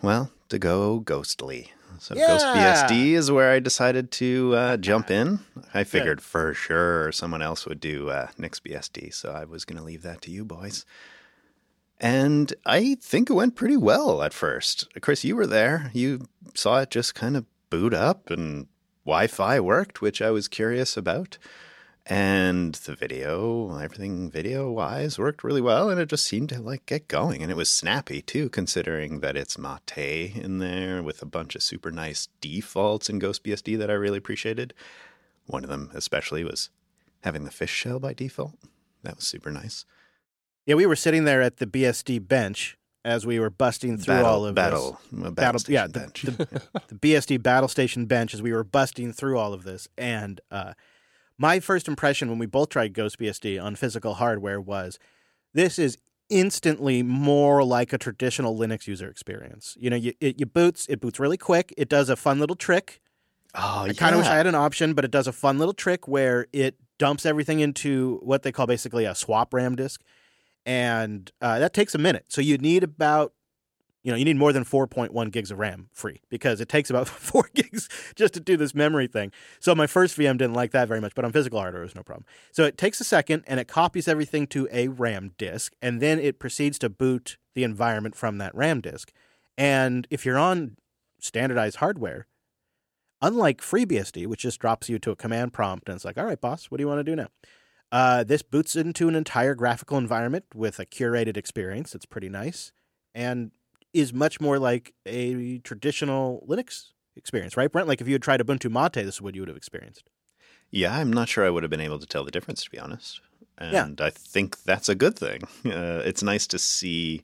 well, to go Ghostly. So Yeah! Ghost BSD is where I decided to jump in. I figured for sure someone else would do Nick's BSD, so I was going to leave that to you boys. And I think it went pretty well at first. Chris, you were there. You saw it just kind of boot up and Wi-Fi worked, which I was curious about. And the video, everything video-wise worked really well, and it just seemed to get going. And it was snappy too, considering that it's Mate in there with a bunch of super nice defaults in Ghost BSD that I really appreciated. One of them especially was having the fish shell by default. That was super nice. Yeah, we were sitting there at the BSD bench as we were busting through all of Battle yeah, bench. the BSD Battle Station bench as we were busting through all of this. And my first impression when we both tried Ghost BSD on physical hardware was this is instantly more like a traditional Linux user experience. You know, it boots really quick. It does a fun little trick. Oh, I kind of wish I had an option, but it does a fun little trick where it dumps everything into what they call basically a swap RAM disk. And that takes a minute. So you need about, you need more than 4.1 gigs of RAM free because it takes about 4 gigs just to do this memory thing. So my first VM didn't like that very much, but on physical hardware, it was no problem. So it takes a second and it copies everything to a RAM disk, and then it proceeds to boot the environment from that RAM disk. And if you're on standardized hardware, unlike FreeBSD, which just drops you to a command prompt and it's like, all right, boss, what do you want to do now? This boots into an entire graphical environment with a curated experience. It's pretty nice and is much more like a traditional Linux experience, right, Brent? Like if you had tried Ubuntu Mate, this is what you would have experienced. Yeah, I'm not sure I would have been able to tell the difference, to be honest. And I think that's a good thing. It's nice to see,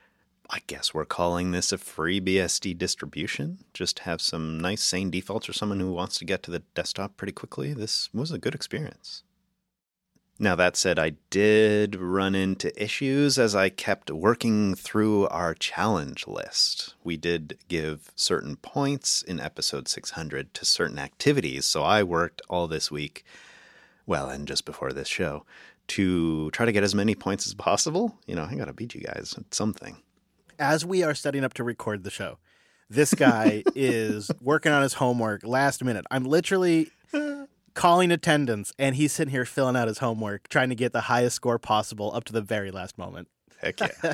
I guess we're calling this a FreeBSD distribution. Just have some nice sane defaults for someone who wants to get to the desktop pretty quickly. This was a good experience. Now, that said, I did run into issues as I kept working through our challenge list. We did give certain points in episode 600 to certain activities, so I worked all this week, well, and just before this show, to try to get as many points as possible. I gotta beat you guys at something. As we are setting up to record the show, this guy is working on his homework last minute. I'm literally calling attendance, and he's sitting here filling out his homework, trying to get the highest score possible up to the very last moment. Heck yeah.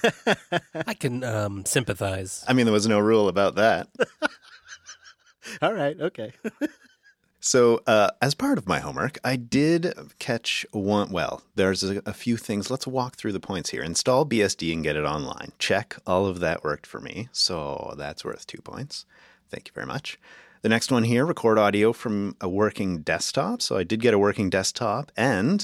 I can sympathize. I mean, there was no rule about that. All right, okay. So, as part of my homework, I did catch one. Well, there's a few things. Let's walk through the points here. Install BSD and get it online. Check. All of that worked for me. So that's worth 2 points. Thank you very much. The next one here, record audio from a working desktop. So I did get a working desktop, and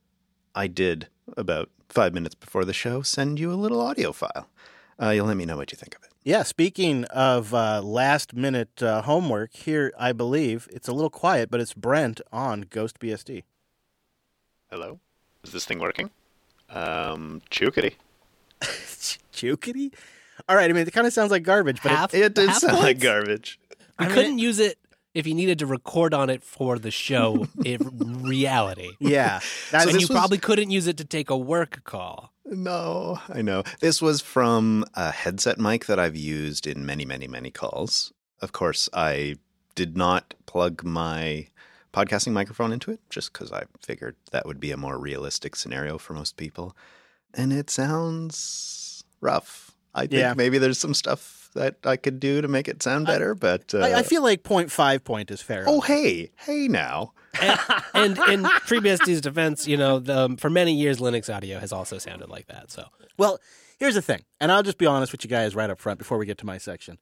I did, about 5 minutes before the show, send you a little audio file. You'll let me know what you think of it. Yeah, speaking of last-minute homework, here I believe it's a little quiet, but it's Brent on Ghost BSD. Hello? Is this thing working? Chookity. Chookity? All right, I mean, it kind of sounds like garbage, but it did sound points? like garbage. You couldn't use it if you needed to record on it for the show in reality. Yeah. So you probably couldn't use it to take a work call. No, I know. This was from a headset mic that I've used in many, many, many calls. Of course, I did not plug my podcasting microphone into it just because I figured that would be a more realistic scenario for most people. And it sounds rough. I think maybe there's some stuff that I could do to make it sound better, but... I feel like 0.5 point is fair. Oh, hey now. And in FreeBSD's defense, for many years, Linux audio has also sounded like that. So, well, here's the thing, and I'll just be honest with you guys right up front before we get to my section.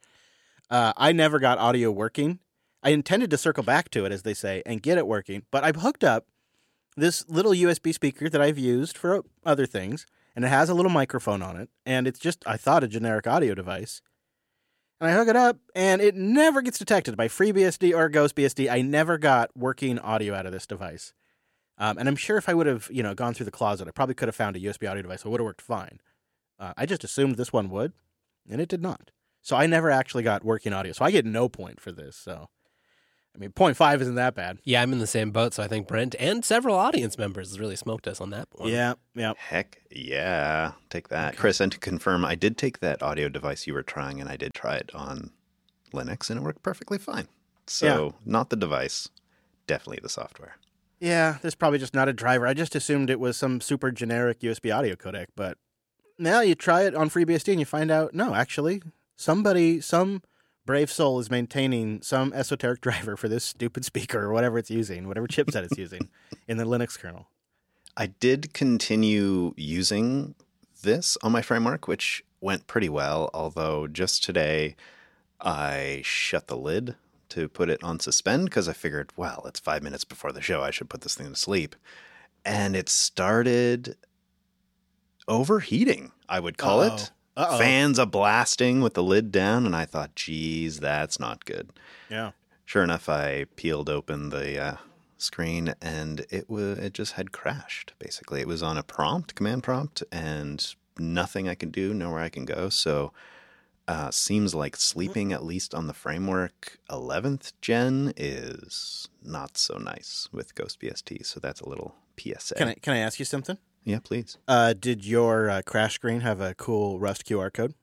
I never got audio working. I intended to circle back to it, as they say, and get it working, but I've hooked up this little USB speaker that I've used for other things, and it has a little microphone on it, and it's just, I thought, a generic audio device. And I hook it up, and it never gets detected by FreeBSD or GhostBSD. I never got working audio out of this device. And I'm sure if I would have, gone through the closet, I probably could have found a USB audio device that would have worked fine. I just assumed this one would, and it did not. So I never actually got working audio. So I get no point for this. So I mean, 0.5 isn't that bad. Yeah, I'm in the same boat, so I think Brent and several audience members really smoked us on that one. Yeah. Heck yeah. Take that. Okay. Chris, and to confirm, I did take that audio device you were trying, and I did try it on Linux, and it worked perfectly fine. So not the device, definitely the software. Yeah, there's probably just not a driver. I just assumed it was some super generic USB audio codec, but now you try it on FreeBSD and you find out, no, actually, some brave soul is maintaining some esoteric driver for this stupid speaker or whatever it's using, whatever chipset it's using in the Linux kernel. I did continue using this on my framework, which went pretty well, although just today I shut the lid to put it on suspend because I figured, well, it's 5 minutes before the show. I should put this thing to sleep. And it started overheating, I would call it. Fans a-blasting with the lid down, and I thought, geez, that's not good. Yeah. Sure enough, I peeled open the screen, and it just had crashed, basically. It was on a command prompt, and nothing I can do, nowhere I can go. So seems like sleeping, at least on the framework 11th gen, is not so nice with GhostBSD. So that's a little PSA. Can I ask you something? Yeah, please. Did your crash screen have a cool Rust QR code?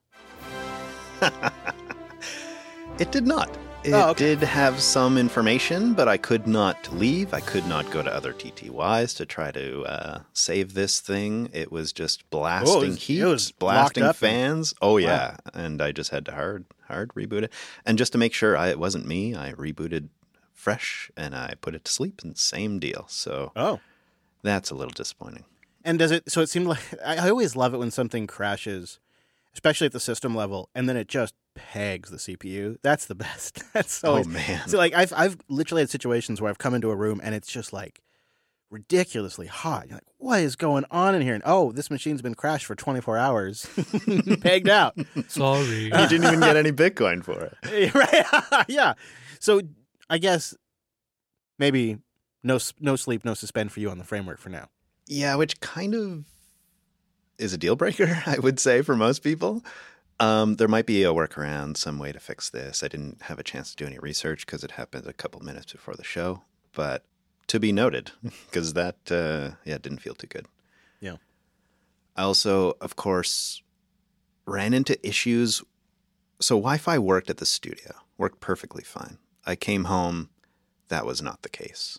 It did not. It did have some information, but I could not leave. I could not go to other TTYs to try to save this thing. It was just blasting heat, blasting fans. Oh, yeah. Wow. And I just had to hard reboot it. And just to make sure it wasn't me, I rebooted fresh and I put it to sleep, and same deal. So that's a little disappointing. And it seemed like, I always love it when something crashes, especially at the system level, and then it just pegs the CPU. That's the best. That's always, man. So like I've literally had situations where I've come into a room and it's just like ridiculously hot. You're like, what is going on in here? And this machine's been crashed for 24 hours. Pegged out. Sorry. You didn't even get any Bitcoin for it. Right? Yeah. So I guess maybe no sleep, no suspend for you on the framework for now. Yeah, which kind of is a deal breaker, I would say, for most people. There might be a workaround, some way to fix this. I didn't have a chance to do any research because it happened a couple minutes before the show. But to be noted, because that didn't feel too good. Yeah. I also, of course, ran into issues. So Wi-Fi worked at the studio, worked perfectly fine. I came home, that was not the case.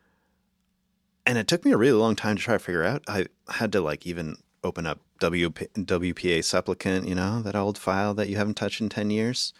And it took me a really long time to try to figure out. I had to even open up WPA supplicant, that old file that you haven't touched in 10 years.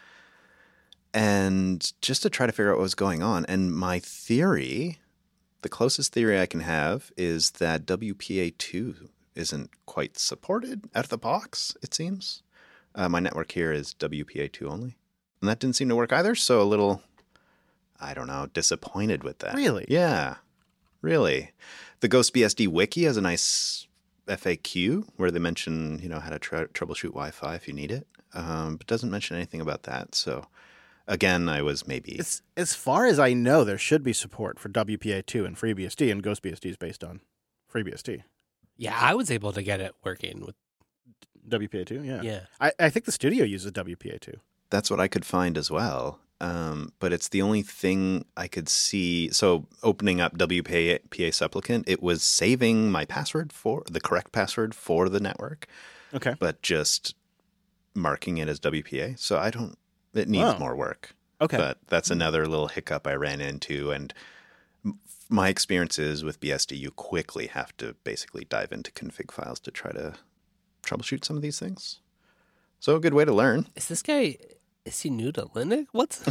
And just to try to figure out what was going on. And my theory, the closest theory I can have, is that WPA2 isn't quite supported out of the box, it seems. My network here is WPA2 only. And that didn't seem to work either, so a little, I don't know, disappointed with that. Really? Yeah. Really. The GhostBSD wiki has a nice FAQ where they mention, how to troubleshoot Wi-Fi if you need it, but doesn't mention anything about that. So, again, I was maybe... As far as I know, there should be support for WPA2 and FreeBSD, and GhostBSD is based on FreeBSD. Yeah, I was able to get it working with WPA2, yeah. Yeah. I think the studio uses WPA2. That's what I could find as well. But it's the only thing I could see. So opening up WPA supplicant, it was saving my password for the correct password for the network. Okay. But just marking it as WPA. So it needs more work. Okay. But that's another little hiccup I ran into. And my experience is with BSD, you quickly have to basically dive into config files to try to troubleshoot some of these things. So a good way to learn. Is he new to Linux? What's...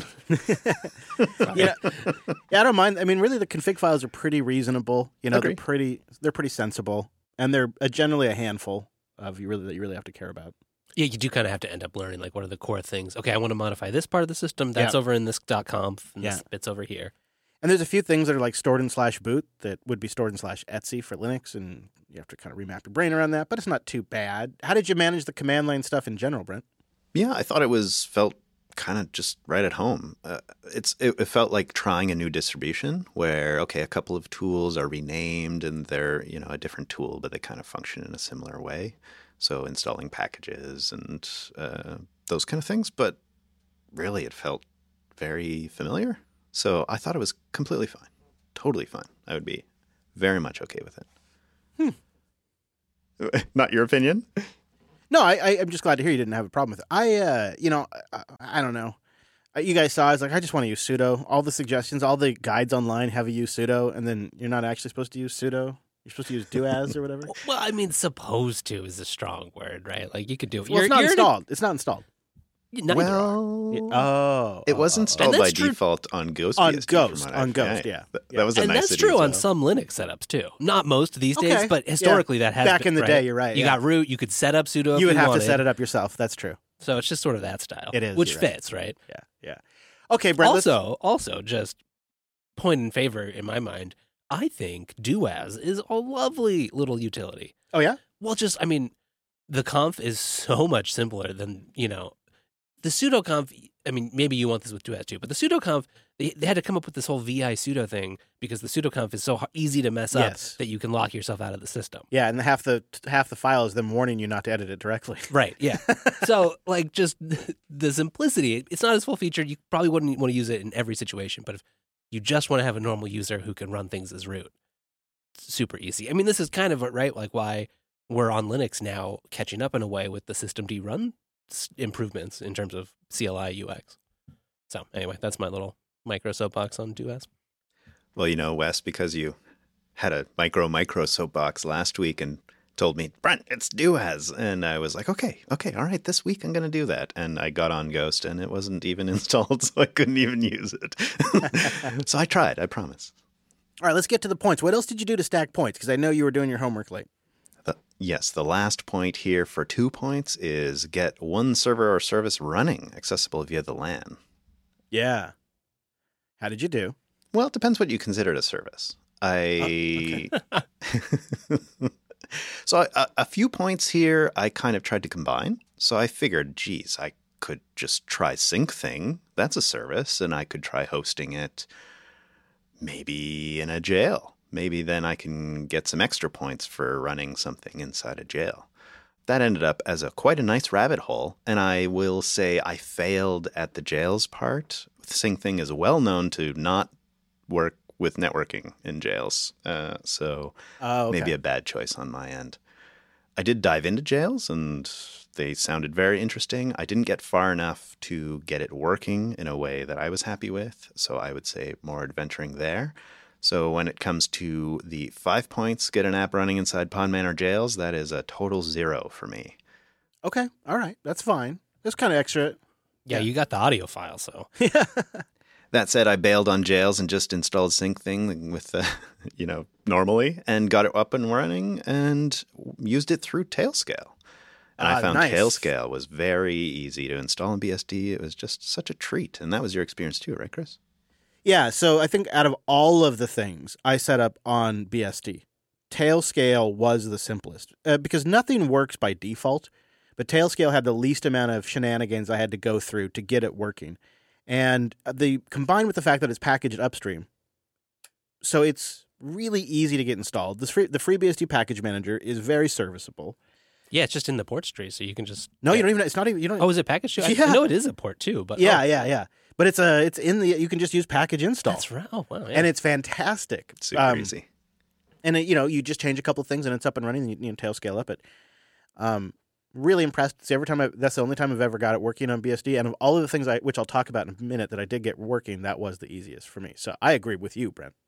Yeah, I don't mind. I mean, really, the config files are pretty reasonable. They're pretty sensible, and they're generally a handful that you really have to care about. Yeah, you do kind of have to end up learning, what are the core things. Okay, I want to modify this part of the system. That's over in this .conf, and this bit's over here. And there's a few things that are stored in /boot that would be stored in /etc for Linux, and you have to kind of remap your brain around that, but it's not too bad. How did you manage the command line stuff in general, Brent? Yeah, I thought it felt kind of just right at home. It felt like trying a new distribution where, a couple of tools are renamed and they're, a different tool, but they kind of function in a similar way. So installing packages and those kind of things. But really, it felt very familiar. So I thought it was completely fine. Totally fine. I would be very much okay with it. Not your opinion? No, I'm just glad to hear you didn't have a problem with it. I don't know. You guys saw, I was like, I just want to use sudo. All the suggestions, all the guides online have you use sudo, and then you're not actually supposed to use sudo. You're supposed to use doas or whatever. Well, I mean, supposed to is a strong word, right? Like, you could do it. Well, it's not installed. It's not installed. Well, it was installed by default on Ghost. On BSD Ghost, yeah. That was a and nice that's true on so. some Linux setups too. Not most these days, but historically that has back been, in the right? day. You're right. You got root. You could set up sudo. You would have wanted. to set it up yourself. That's true. So it's just sort of that style. It is, which right. fits, right? Yeah. Okay, Brent. Also, just point in favor in my mind. I think doas is a lovely little utility. Oh yeah. Well, I mean, the conf is so much simpler than the sudo conf. I mean, maybe you want this with doas too, but the sudo conf, they had to come up with this whole vi sudo thing because the sudo conf is so easy to mess up that you can lock yourself out of the system. Yeah, and half the file is them warning you not to edit it directly. Right. Yeah. So, like, just the simplicity. It's not as full featured. You probably wouldn't want to use it in every situation, but if you just want to have a normal user who can run things as root, it's super easy. I mean, this is kind of right, like why we're on Linux now, catching up in a way with the systemd run improvements in terms of CLI UX. So anyway, that's my little micro soapbox on doas. Well, Wes, because you had a micro soapbox last week and told me, Brent, it's doas. And I was like, okay, all right, this week I'm going to do that. And I got on Ghost and it wasn't even installed, so I couldn't even use it. So I tried, I promise. All right, let's get to the points. What else did you do to stack points? Because I know you were doing your homework late. Yes, the last point here for 2 points is get one server or service running, accessible via the LAN. Yeah. How did you do? Well, it depends what you consider a service. Okay. So a few points here I kind of tried to combine. So I figured, geez, I could just try SyncThing. That's a service, and I could try hosting it maybe in a jail. Maybe then I can get some extra points for running something inside a jail. That ended up as quite a nice rabbit hole, and I will say I failed at the jails part. SyncThing is well known to not work with networking in jails, so maybe a bad choice on my end. I did dive into jails, and they sounded very interesting. I didn't get far enough to get it working in a way that I was happy with, so I would say more adventuring there. So when it comes to the 5 points, get an app running inside Podman or jails, that is a total 0 for me. Okay. All right. That's fine. That's kind of extra. Yeah, you got the audio file, so. That said, I bailed on jails and just installed SyncThing with, normally and got it up and running and used it through Tailscale. And I found nice. Tailscale was very easy to install in BSD. It was just such a treat. And that was your experience too, right, Chris? Yeah, so I think out of all of the things I set up on BSD, Tailscale was the simplest because nothing works by default, but Tailscale had the least amount of shenanigans I had to go through to get it working. And combined with the fact that it's packaged upstream, so it's really easy to get installed. The FreeBSD package manager is very serviceable. Yeah, it's just in the ports tree, so you can just... No, you don't even... It's not even... You don't. Oh, is it packaged too? Yeah. I know it is a port too, but... Yeah. But it's in the... You can just use package install. That's right. Oh, wow. Yeah. And it's fantastic. It's super easy. And, you just change a couple of things and it's up and running and you Tailscale up it. Really impressed. See, that's the only time I've ever got it working on BSD. And of all of the things which I'll talk about in a minute that I did get working, that was the easiest for me. So I agree with you, Brent.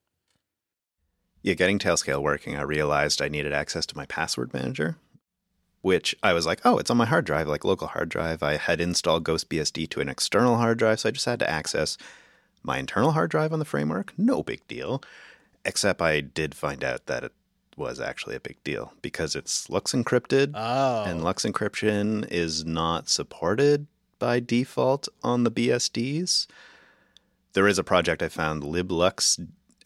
Yeah, getting Tailscale working, I realized I needed access to my password manager, which I was like, oh, it's on my hard drive, like local hard drive. I had installed GhostBSD to an external hard drive, so I just had to access my internal hard drive on the framework. No big deal, except I did find out that it was actually a big deal because it's LUKS encrypted, and LUKS encryption is not supported by default on the BSDs. There is a project I found, LibLux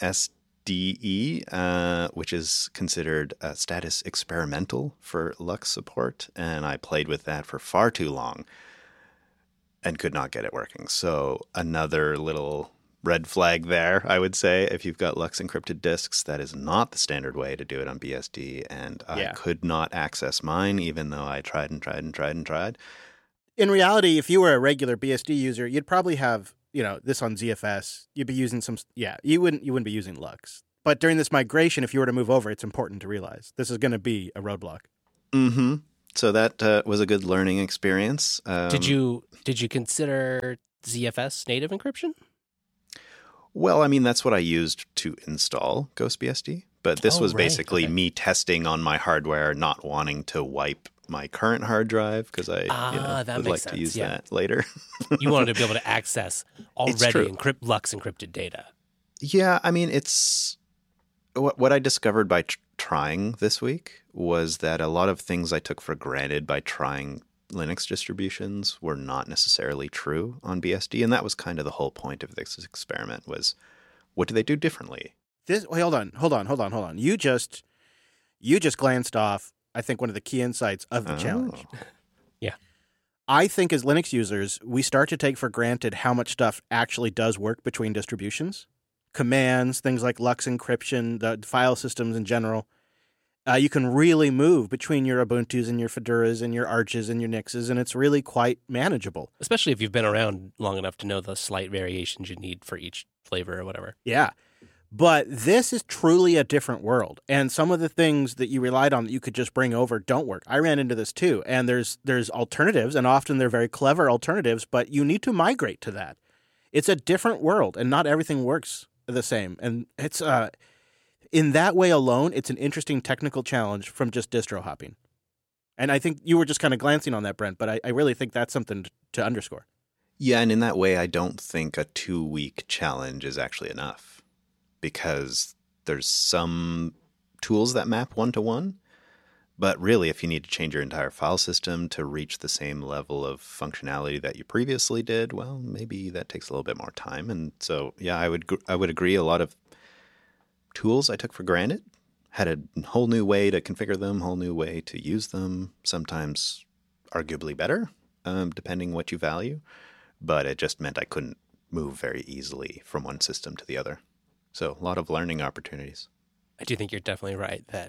SDE, which is considered status experimental for LUKS support, and I played with that for far too long and could not get it working. So another little red flag there, I would say. If you've got LUKS encrypted disks, that is not the standard way to do it on BSD, and I could not access mine even though I tried and tried and tried and tried. In reality, if you were a regular BSD user, you'd probably have this on ZFS, you'd be using you wouldn't be using Lux. But during this migration, if you were to move over, it's important to realize this is going to be a roadblock. Mm-hmm. So that was a good learning experience. Did you consider ZFS native encryption? Well, I mean, that's what I used to install GhostBSD. But this was basically me testing on my hardware, not wanting to wipe my current hard drive because I would like to use that later. You wanted to be able to access already Lux encrypted data. Yeah, I mean, it's what I discovered by trying this week was that a lot of things I took for granted by trying Linux distributions were not necessarily true on BSD, and that was kind of the whole point of this experiment was what do they do differently? Hold on. You just glanced off, I think, one of the key insights of the challenge. Yeah. I think as Linux users, we start to take for granted how much stuff actually does work between distributions. Commands, things like Lux encryption, the file systems in general. You can really move between your Ubuntus and your Fedoras and your Arches and your Nixes, and it's really quite manageable. Especially if you've been around long enough to know the slight variations you need for each flavor or whatever. Yeah. But this is truly a different world, and some of the things that you relied on that you could just bring over don't work. I ran into this too, and there's alternatives, and often they're very clever alternatives, but you need to migrate to that. It's a different world, and not everything works the same. And it's in that way alone, it's an interesting technical challenge from just distro hopping. And I think you were just kind of glancing on that, Brent, but I really think that's something to underscore. Yeah, and in that way, I don't think a 2-week challenge is actually enough. Because there's some tools that map one-to-one, but really if you need to change your entire file system to reach the same level of functionality that you previously did, well, maybe that takes a little bit more time. And so, yeah, I would agree a lot of tools I took for granted had a whole new way to configure them, whole new way to use them, sometimes arguably better, depending what you value. But it just meant I couldn't move very easily from one system to the other. So a lot of learning opportunities. I do think you're definitely right that,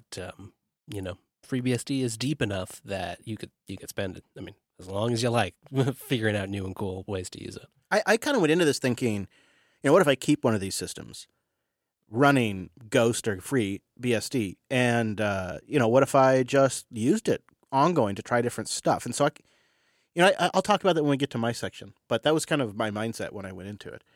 FreeBSD is deep enough that you could spend it. I mean, as long as you like figuring out new and cool ways to use it. I kind of went into this thinking, what if I keep one of these systems running Ghost or FreeBSD? And, what if I just used it ongoing to try different stuff? And so, I'll talk about that when we get to my section. But that was kind of my mindset when I went into it.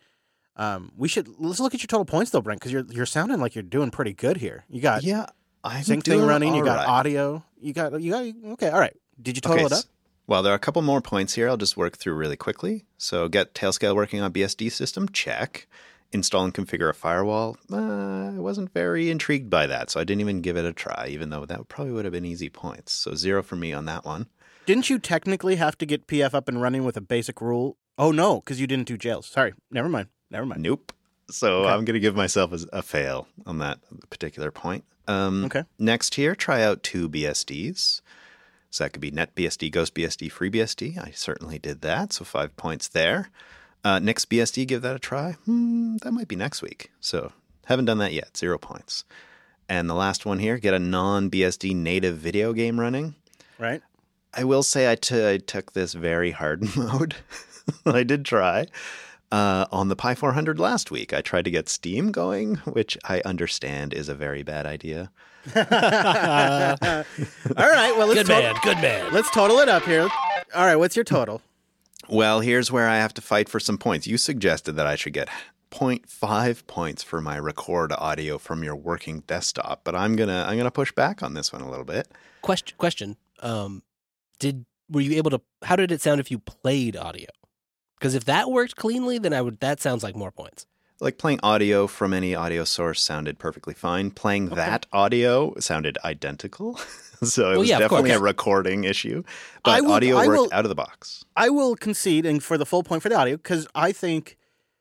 Let's look at your total points though, Brent, because you're sounding like you're doing pretty good here. You got sync thing running, you got audio, you got okay, all right. Did you total it up? Well, there are a couple more points here. I'll just work through really quickly. So get Tailscale working on BSD system, check. Install and configure a firewall. I wasn't very intrigued by that, so I didn't even give it a try, even though that probably would have been easy points. So 0 for me on that one. Didn't you technically have to get PF up and running with a basic rule? Oh no, because you didn't do jails. Sorry, never mind. Nope. So I'm going to give myself a fail on that particular point. Okay. Next here, try out 2 BSDs. So that could be NetBSD, GhostBSD, FreeBSD. I certainly did that. So 5 points there. NixBSD, give that a try. That might be next week. So haven't done that yet. 0 points. And the last one here, get a non-BSD native video game running. Right. I will say I took this very hard mode. I did try. On the Pi 400 last week, I tried to get Steam going, which I understand is a very bad idea. All right, well, good man. Let's total it up here. All right, what's your total? Well, here's where I have to fight for some points. You suggested that I should get 0.5 points for my record audio from your working desktop, but I'm gonna push back on this one a little bit. Question. Were you able to? How did it sound if you played audio? Because if that worked cleanly, then that sounds like more points. Like playing audio from any audio source sounded perfectly fine. Playing that audio sounded identical. So it was definitely a recording issue. But audio worked out of the box. I will concede and for the full point for the audio because I think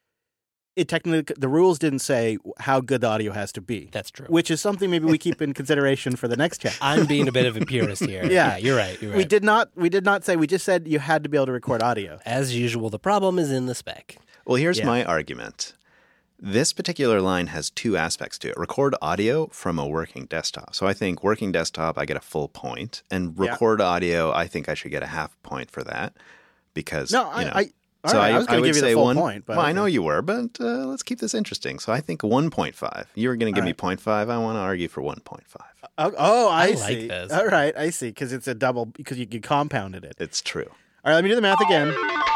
the rules didn't say how good the audio has to be. That's true. Which is something maybe we keep in consideration for the next chapter. I'm being a bit of a purist here. Yeah, you're right. We did not say, we just said you had to be able to record audio. As usual, the problem is in the spec. Well, here's my argument. This particular line has 2 aspects to it. Record audio from a working desktop. So I think working desktop, I get a full point. And record audio, I think I should get a half point for that. Because, All right, I was going to give you the full point. But well, I know you were, but let's keep this interesting. So I think 1.5. You were going to give me 0.5. I want to argue for 1.5. I see. like this. All right, I see. Because it's a double, because you compounded it. It's true. All right, let me do the math again.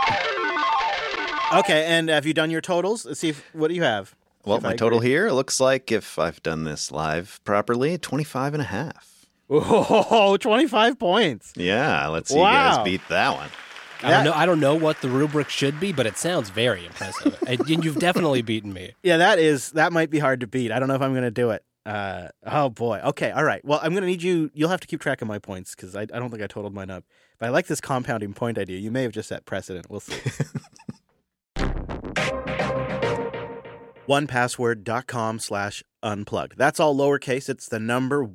Okay, and have you done your totals? Let's see, what do you have? Well, my total here looks like, if I've done this live properly, 25.5. Oh, 25 points. Yeah, let's see you guys beat that one. I don't know what the rubric should be, but it sounds very impressive. And you've definitely beaten me. Yeah, that might be hard to beat. I don't know if I'm going to do it. Oh boy. Okay. All right. Well, I'm going to need you'll have to keep track of my points because I don't think I totaled mine up. But I like this compounding point idea. You may have just set precedent. We'll see. 1password.com/unplugged. That's all lowercase. It's the number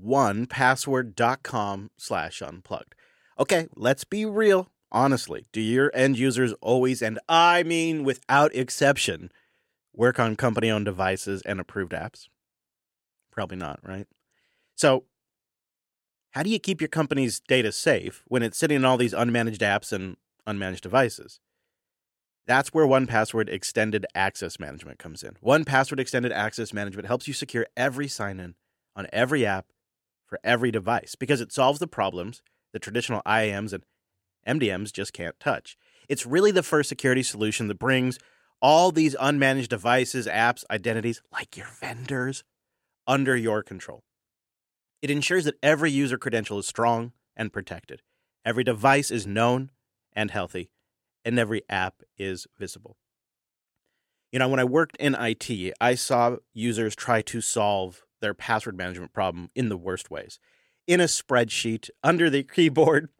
1password.com/unplugged. Okay, let's be real. Honestly, do your end users always, and I mean without exception, work on company-owned devices and approved apps? Probably not, right? So, how do you keep your company's data safe when it's sitting in all these unmanaged apps and unmanaged devices? That's where 1Password Extended Access Management comes in. 1Password Extended Access Management helps you secure every sign-in on every app for every device because it solves the problems that traditional IAMs and MDMs just can't touch. It's really the first security solution that brings all these unmanaged devices, apps, identities, like your vendors, under your control. It ensures that every user credential is strong and protected. Every device is known and healthy, and every app is visible. You know, when I worked in IT, I saw users try to solve their password management problem in the worst ways. In a spreadsheet, under the keyboard.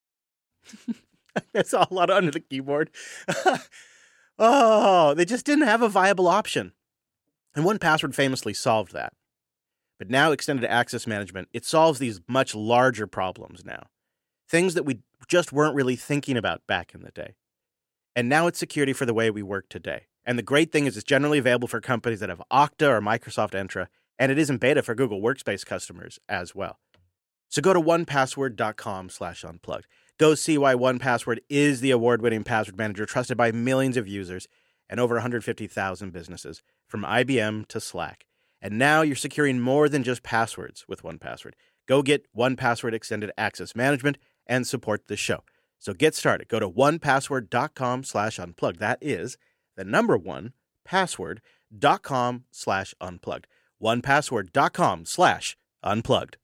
I saw a lot under the keyboard. Oh, they just didn't have a viable option. And 1Password famously solved that. But now Extended Access Management, it solves these much larger problems now. Things that we just weren't really thinking about back in the day. And now it's security for the way we work today. And the great thing is it's generally available for companies that have Okta or Microsoft Entra, and it is in beta for Google Workspace customers as well. So go to 1password.com/unplugged. Go see why 1Password is the award-winning password manager trusted by millions of users and over 150,000 businesses, from IBM to Slack. And now you're securing more than just passwords with 1Password. Go get 1Password Extended Access Management and support the show. So get started. Go to 1password.com/unplugged. That is the number 1password.com/unplugged. 1password.com/unplugged.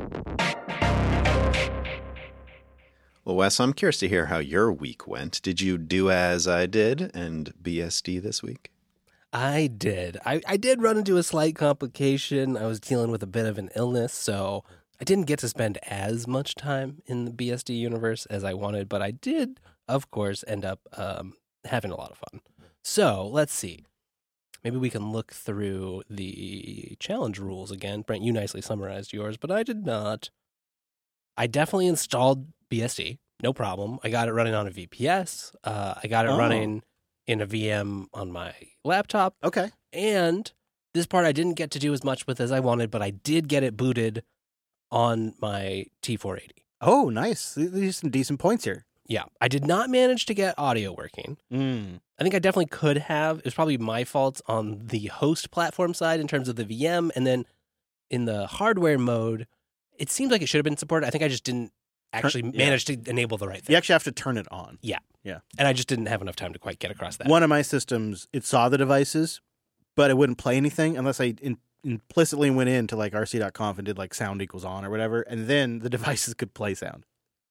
Well, Wes, I'm curious to hear how your week went. Did you do as I did and BSD this week? I did. I did run into a slight complication. I was dealing with a bit of an illness, so I didn't get to spend as much time in the BSD universe as I wanted, but I did, of course, end up having a lot of fun. So let's see. Maybe we can look through the challenge rules again. Brent, you nicely summarized yours, but I did not. I definitely installed BSD, no problem. I got it running on a VPS. I got it running in a VM on my laptop. Okay. And this part I didn't get to do as much with as I wanted, but I did get it booted on my T480. Oh, nice. These are some decent points here. Yeah. I did not manage to get audio working. I think I definitely could have. It was probably my fault on the host platform side in terms of the VM. And then in the hardware mode, it seems like it should have been supported. I think I just didn't actually manage to enable the right thing. You actually have to turn it on. Yeah. Yeah. And I just didn't have enough time to quite get across that. One of my systems, it saw the devices, but it wouldn't play anything unless I implicitly went into like rc.conf and did like sound equals on or whatever, and then the devices could play sound.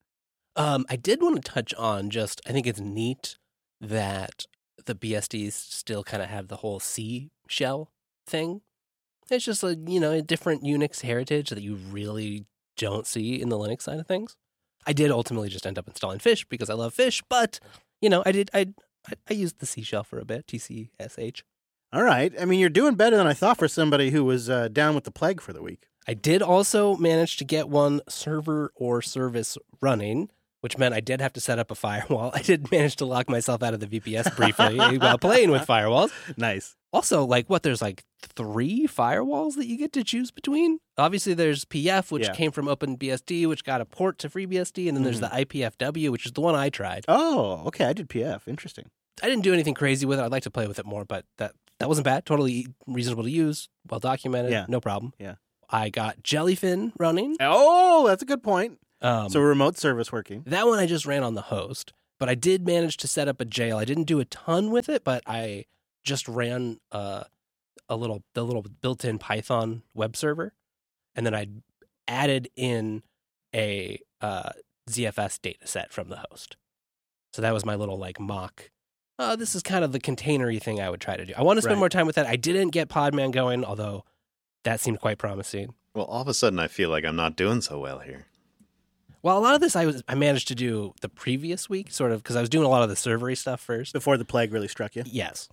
I did want to touch on just, I think it's neat that the BSDs still kind of have the whole C shell thing. It's just a, a different Unix heritage that you really don't see in the Linux side of things. I did ultimately just end up installing Fish because I love Fish, but I used the C shell for a bit, TCSH. All right. I mean, you're doing better than I thought for somebody who was down with the plague for the week. I did also manage to get one server or service running, which meant I did have to set up a firewall. I did manage to lock myself out of the VPS briefly while playing with firewalls. Nice. Also, there's 3 firewalls that you get to choose between. Obviously, there's PF, which came from OpenBSD, which got a port to FreeBSD, and then there's the IPFW, which is the one I tried. Oh, okay. I did PF. Interesting. didn't do anything crazy with it. I'd like to play with it more, but that wasn't bad. Totally reasonable to use, well documented, Yeah. no problem. Yeah. I got Jellyfin running. Oh, that's a good point. So So remote service working. that one I just ran on the host, but I did manage to set up a jail. I didn't do a ton with it, but I just ran the little built-in Python web server, and then I added in a ZFS data set from the host. So that was my little like mock. This is kind of the containery thing I would try to do. I want to spend Right. more time with that. I didn't get Podman going, although that seemed quite promising. Well, all of a sudden, I feel like I'm not doing so well here. Well, a lot of this I managed to do the previous week, sort of, because I was doing a lot of the servery stuff first. Before the plague really struck you. Yes.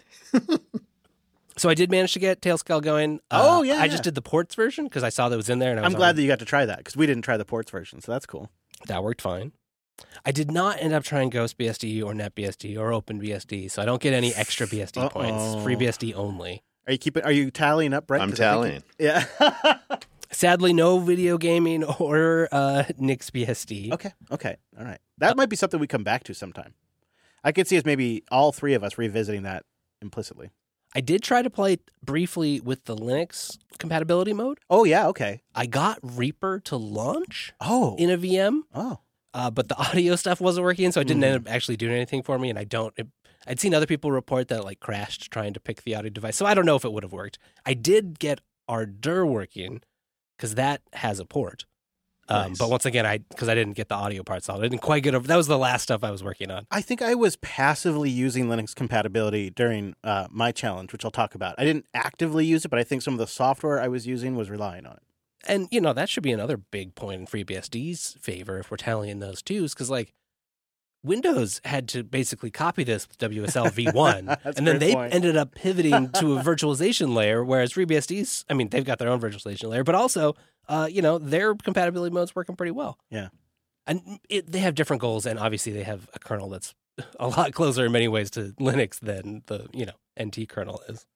So I did manage to get Tailscale going. Oh, yeah, I just did the ports version because I saw that was in there. And I'm glad that you got to try that because we didn't try the ports version, so that's cool. that worked fine. I did not end up trying GhostBSD or NetBSD or OpenBSD, so I don't get any extra BSD points. FreeBSD only. Are you tallying up, Brett? I'm 'Cause I think tallying. Yeah. Sadly, no video gaming or NixBSD. Okay. All right. That might be something we come back to sometime. I could see us maybe all three of us revisiting that implicitly. I did try to play briefly with the Linux compatibility mode. Oh, yeah. Okay. I got Reaper to launch Oh. in a VM. Oh. But the audio stuff wasn't working, so it didn't end up actually doing anything for me. And I'd seen other people report that it like crashed trying to pick the audio device, so I don't know if it would have worked. I did get Ardour working because that has a port. Nice. But once again, because I didn't get the audio part solved, I didn't quite get over. That was the last stuff I was working on. I think I was passively using Linux compatibility during my challenge, which I'll talk about. I didn't actively use it, but I think some of the software I was using was relying on it. And, that should be another big point in FreeBSD's favor if we're tallying those twos, because, like, Windows had to basically copy this with WSL v1, That's and a then great they point. ended up pivoting to a virtualization layer, whereas FreeBSD's, they've got their own virtualization layer, but also, their compatibility mode's working pretty well. Yeah. And they have different goals, and obviously they have a kernel that's a lot closer in many ways to Linux than the, NT kernel is.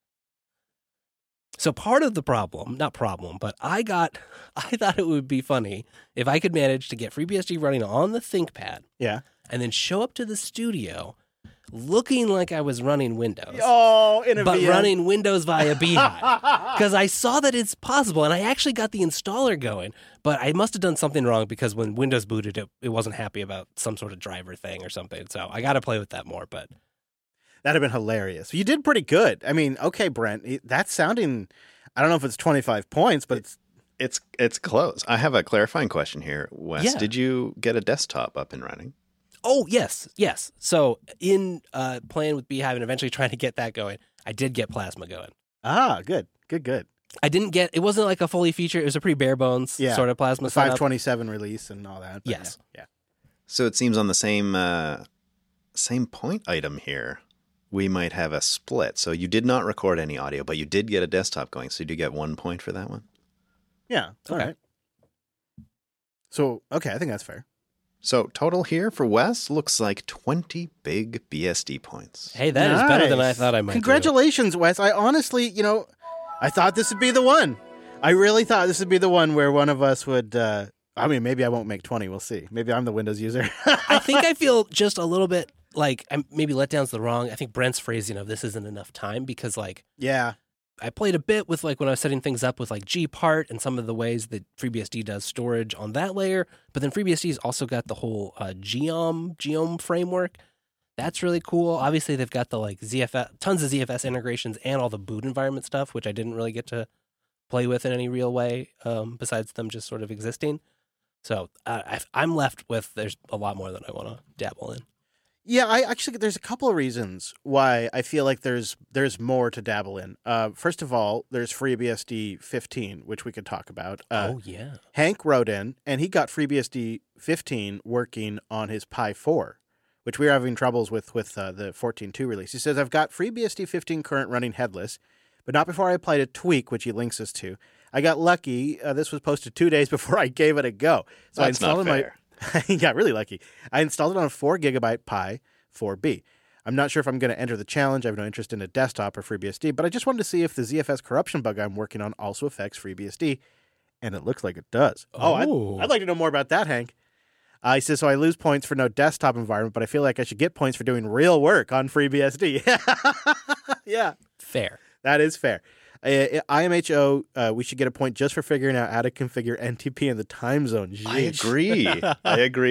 So part of the but I thought it would be funny if I could manage to get FreeBSD running on the ThinkPad Yeah. and then show up to the studio looking like I was running Windows, Oh, in a but VM. running Windows via Beehive. Because I saw that it's possible, and I actually got the installer going, but I must have done something wrong because when Windows booted it wasn't happy about some sort of driver thing or something. So I got to play with that more, but... That'd have been hilarious. You did pretty good. I mean, okay, Brent, that's sounding, I don't know if it's 25 points, but It's close. I have a clarifying question here, Wes. Yeah. Did you get a desktop up and running? Oh, yes. So in playing with Beehive and eventually trying to get that going, I did get Plasma going. good. I didn't get, it wasn't like a fully featured, it was a pretty bare bones sort of Plasma The setup. 527 release and all that. but Yes. Yeah. So it seems on the same point item here, we might have a split. So you did not record any audio, but you did get a desktop going. So you do get 1 point for that one. Yeah. All Okay. right. So, okay, I think that's fair. So total here for Wes looks like 20 big BSD points. Hey, that is better than I Nice. thought I might do. Congratulations, Wes. I honestly, I thought this would be the one. I really thought this would be the one where one of us would, maybe I won't make 20. We'll see. Maybe I'm the Windows user. I think I feel just a little bit like maybe letdown's the wrong. I think Brent's phrasing of this isn't enough time because like Yeah. I played a bit with like when I was setting things up with like Gpart and some of the ways that FreeBSD does storage on that layer, but then FreeBSD's also got the whole Geom framework. That's really cool. Obviously, they've got the like ZFS, tons of ZFS integrations and all the boot environment stuff, which I didn't really get to play with in any real way besides them just sort of existing. So I'm left with there's a lot more than I want to dabble in. Yeah, there's a couple of reasons why I feel like there's more to dabble in. First of all, there's FreeBSD 15, which we could talk about. Oh, yeah. Hank wrote in, and he got FreeBSD 15 working on his Pi 4, which we were having troubles with the 14.2 release. He says, I've got FreeBSD 15 current running headless, but not before I applied a tweak, which he links us to. I got lucky. This was posted 2 days before I gave it a go. So That's I installed not fair. I got really lucky. I installed it on a 4 gigabyte Pi 4B. I'm not sure if I'm going to enter the challenge. I have no interest in a desktop or FreeBSD, but I just wanted to see if the ZFS corruption bug I'm working on also affects FreeBSD, and it looks like it does. Oh. I'd like to know more about that, Hank. He says, so I lose points for no desktop environment, but I feel like I should get points for doing real work on FreeBSD. Yeah, Fair. that is fair. IMHO, we should get a point just for figuring out how to configure NTP in the time zone. I Yeesh. agree. I agree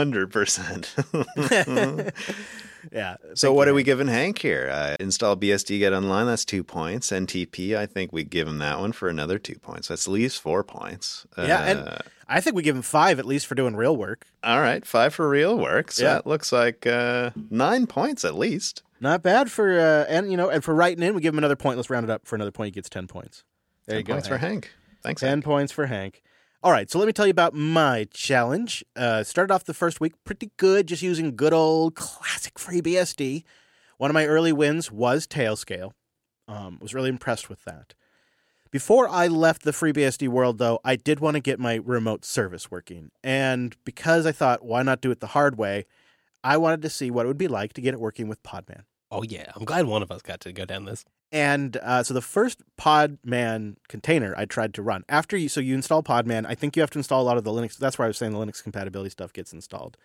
100%. Yeah. So what are we giving Hank here? Install BSD, get online, that's 2 points. NTP, I think we give him that one for another 2 points. That's at least 4 points. Yeah, and I think we give him 5 at least for doing real work. All right, 5 for real work. So Yeah. that looks like 9 points at least. Not bad for and for writing in, we give him another point. Let's round it up for another point. He gets 10 points. There 10 you go. points for Hank. Thanks, 10 Hank. points for Hank. All right, so let me tell you about my challenge. Started off the first week pretty good, just using good old classic FreeBSD. One of my early wins was Tailscale. Was really impressed with that. Before I left the FreeBSD world, though, I did want to get my remote service working. And because I thought, why not do it the hard way, I wanted to see what it would be like to get it working with Podman. Oh, yeah. I'm glad one of us got to go down this. And so the first Podman container I tried to run, so you install Podman, I think you have to install a lot of the Linux. That's why I was saying the Linux compatibility stuff gets installed.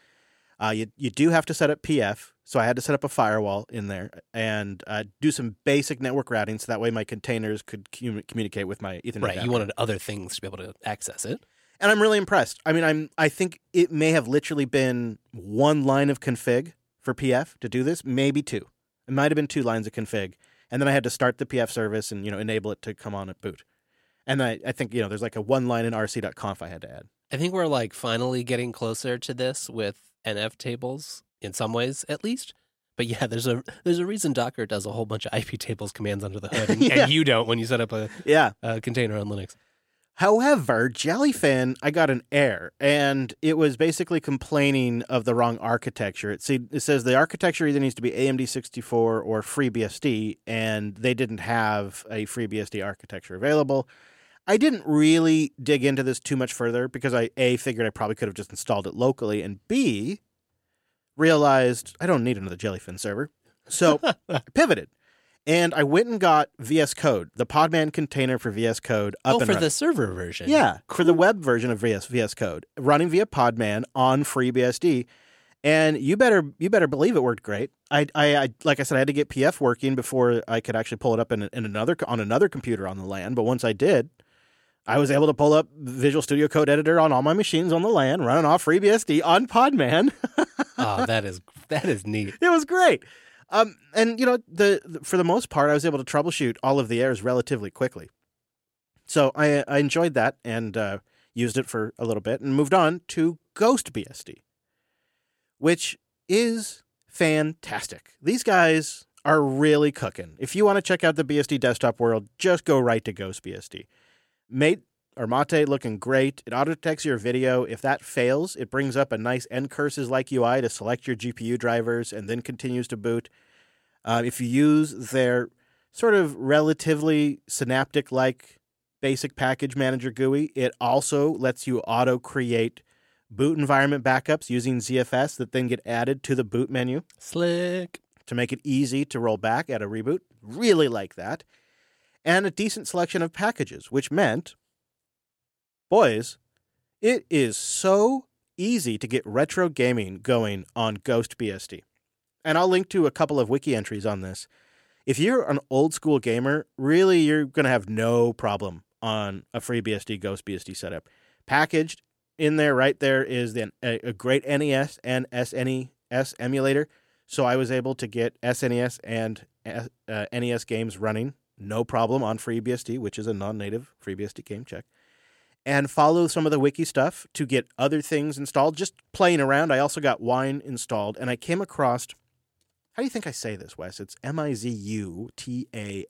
You do have to set up PF, so I had to set up a firewall in there and do some basic network routing, so that way my containers could communicate with my Ethernet. Right. backend. You wanted other things to be able to access it. And I'm really impressed. I mean, I think it may have literally been one line of config for PF to do this, maybe 2. It might have been 2 lines of config. And then I had to start the PF service and, enable it to come on at boot. And I think, there's like a 1 line in rc.conf I had to add. I think we're like finally getting closer to this with NF tables in some ways, at least. But yeah, there's a reason Docker does a whole bunch of IP tables commands under the hood, and, Yeah. and you don't when you set up a container on Linux. However, Jellyfin, I got an error, and it was basically complaining of the wrong architecture. It says the architecture either needs to be AMD 64 or FreeBSD, and they didn't have a FreeBSD architecture available. I didn't really dig into this too much further because I, A, figured I probably could have just installed it locally, and B, realized I don't need another Jellyfin server. So I pivoted. And I went and got VS Code, the Podman container for VS Code up and for running. the server version. Yeah, for the web version of VS Code, running via Podman on FreeBSD. And you better believe it worked great. I like I said, I had to get PF working before I could actually pull it up on another computer on the LAN. But once I did, I was able to pull up Visual Studio Code Editor on all my machines on the LAN, running off FreeBSD on Podman. Oh, that is neat. It was great. And for the most part, I was able to troubleshoot all of the errors relatively quickly. So I enjoyed that and used it for a little bit and moved on to GhostBSD, which is fantastic. These guys are really cooking. If you want to check out the BSD desktop world, just go right to GhostBSD. Mate looking great. It auto-detects your video. If that fails, it brings up a nice ncurses-like UI to select your GPU drivers and then continues to boot. If you use their sort of relatively Synaptic-like basic package manager GUI, it also lets you auto-create boot environment backups using ZFS that then get added to the boot menu. Slick. To make it easy to roll back at a reboot. Really like that. And a decent selection of packages, which meant, boys, it is so easy to get retro gaming going on GhostBSD. And I'll link to a couple of wiki entries on this. If you're an old school gamer, really you're going to have no problem on a FreeBSD GhostBSD setup. Packaged in there, right there, is a great NES and SNES emulator. So I was able to get SNES and NES games running, no problem, on FreeBSD, which is a non-native FreeBSD game, check. And follow some of the wiki stuff to get other things installed. Just playing around, I also got Wine installed, and I came across, how do you think I say this, Wes? It's Mizutamari.